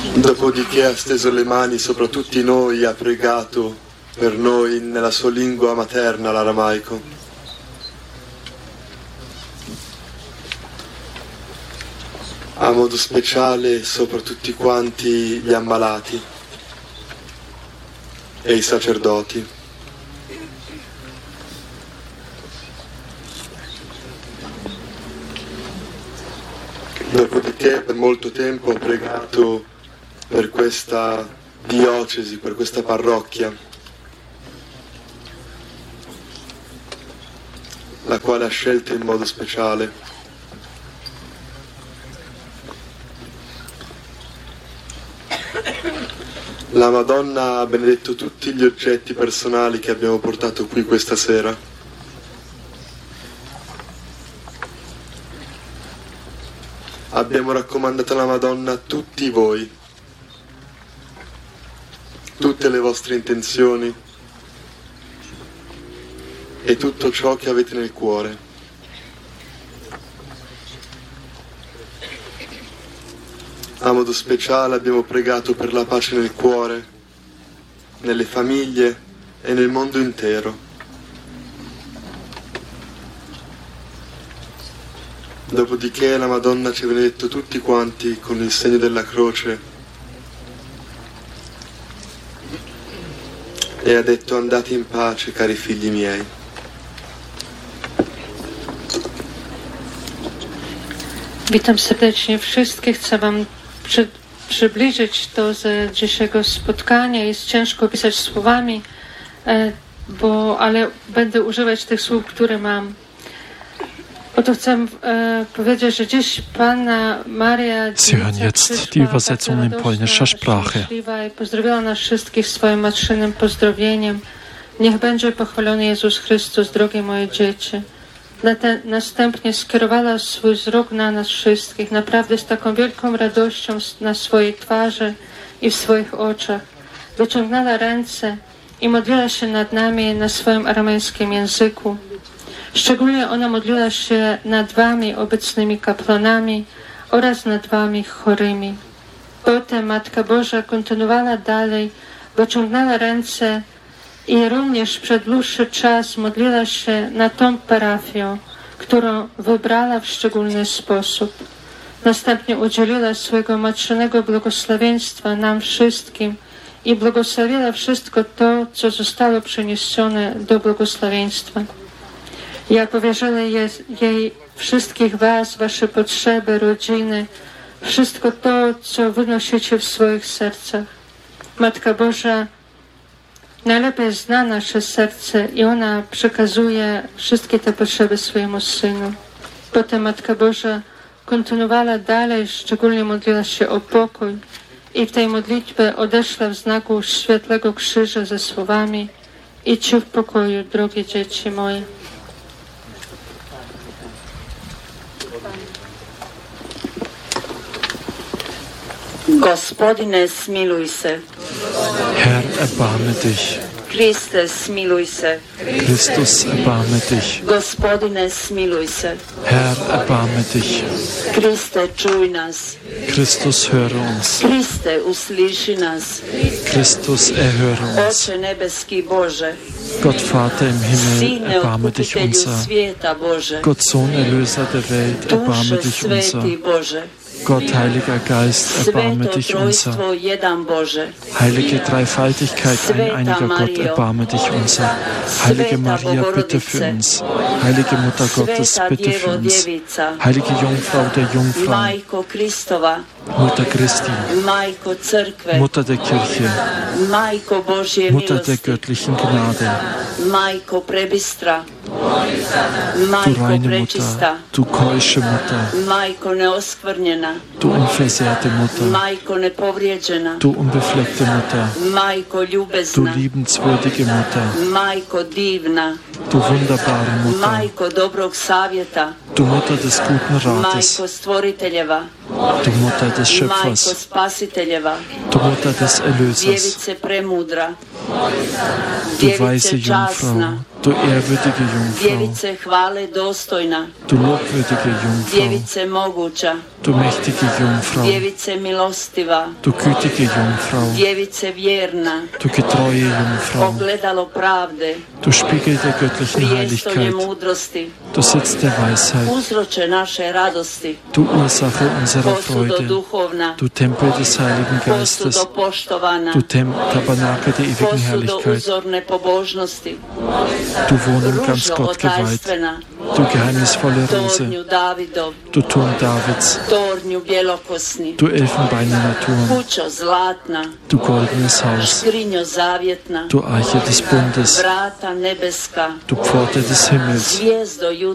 Dopodiché ha steso le mani sopra tutti noi, ha pregato per noi nella sua lingua materna, l'aramaico. A modo speciale sopra tutti quanti gli ammalati e i sacerdoti. Dopodiché per molto tempo ho pregato per questa diocesi, per questa parrocchia, la quale ha scelto in modo speciale. La Madonna ha benedetto tutti gli oggetti personali che abbiamo portato qui questa sera. Abbiamo raccomandato alla Madonna a tutti voi, tutte le vostre intenzioni e tutto ciò che avete nel cuore. A modo speciale abbiamo pregato per la pace nel cuore, nelle famiglie e nel mondo intero. Dopodiché la Madonna ci ha benedetto tutti quanti con il segno della croce e ha detto: andate in pace, cari figli miei. Witam serdecznie wszystkich. Chcę Wam przybliżyć to z dzisiejszego spotkania. Jest ciężko opisać słowami, ale będę używać tych słów, które mam. Oto chcę powiedzieć, że dziś Panna Maria Sie hören jetzt die Übersetzung in polnischer Sprache. Pozdrowiła nas wszystkich swoim matczynym pozdrowieniem. Niech będzie pochwalony Jezus Chrystus, drogie moje dzieci. Następnie skierowała swój wzrok na nas wszystkich, naprawdę z taką wielką radością na swojej twarzy i w swoich oczach. Wyciągnęła ręce i modliła się nad nami na swoim aramejskim języku. Szczególnie ona modliła się nad wami, obecnymi kapłanami, oraz nad wami chorymi. Potem Matka Boża kontynuowała dalej, wyciągnęła ręce i również przez dłuższy czas modliła się nad tą parafią, którą wybrała w szczególny sposób. Następnie udzieliła swojego matczynego błogosławieństwa nam wszystkim i błogosławiła wszystko to, co zostało przeniesione do błogosławieństwa. Ja powierzyła jej wszystkich was, wasze potrzeby, rodziny, wszystko to, co wynosicie w swoich sercach. Matka Boża najlepiej zna nasze serce i ona przekazuje wszystkie te potrzeby swojemu Synu. Potem Matka Boża kontynuowała dalej, szczególnie modliła się o pokój i w tej modlitwie odeszła w znaku Świętego Krzyża ze słowami: idźcie w pokoju, drogie dzieci moje. Gospodine, smiluj se. Herr, erbarme dich. Christe, smiluj se. Christus, erbarme dich. Gospodine, smiluj se. Herr, erbarme dich. Christe, čuj nas. Christus, höre uns. Christe, usliši nas. Christus, erhöre uns. Oče nebeski Bože. Gott Vater im Himmel, Sine, erbarme dich Otkupitelju unser. svijeta Bože. Gott Sohn, Erlöser der Welt, erbarme Duše dich unser. sveti Bože. Gott, Heiliger Geist, erbarme Sveto dich unser. trojstvo jedan Bože. Heilige Dreifaltigkeit, einiger Gott, erbarme dich unser. Heilige Maria, bitte für uns. Heilige Mutter Gottes, bitte für uns. Heilige Jungfrau der Jungfrau, Majko Kristova. Mutter Christi, Majko Crkve. Mutter der Kirche, Majko Božje Mutter der milosti. göttlichen Gnade, Majko prebistra. du Majko reine prečista. Mutter, du keusche Mutter, Majko neoskvrnjena. du unversehrte Mutter, Majko nepovrijeđena. du unbefleckte Mutter, Majko du ljubezna. liebenswürdige Mutter, Majko divna. du wunderbare Mutter, Majko dobrog savjeta. du Mutter des guten Rates, Majko stvoriteljeva. du Mutter des Majko Schöpfers, spasiteljeva. du Mutter des Erlösers, Djevice premudra. du weise Djevice časna. Jungfrau, Du ehrwürdige Jungfrau, Djevice hvale dostojna, du lobwürdige Jungfrau, Djevice moguća, du mächtige Jungfrau, Djevice milostiva, du gütige Jungfrau, Djevice vjerna, du getreue Jungfrau, ogledalo pravde, du Spiegel der göttlichen prijestolje Heiligkeit, mudrosti, du Sitz der Weisheit, uzroče naše radosti, du Ursache unserer posudo Freude, duhovna, du Tempel des Heiligen Geistes, posudo poštovana, du Tabernakel der ewigen posudo Herrlichkeit, uzorne pobožnosti, du Wohnung ganz ružo Gott geweiht, otajstvena, du geheimnisvolle Rose, tornju Davidov, du Turm Davids, tornju bjelokosni, du elfenbeinerner Turm, kućo zlatna, du goldenes Haus, škrinjo zavjetna, du Arche des Bundes, vrata nebeska, du Pforte des Himmels, zvijezdo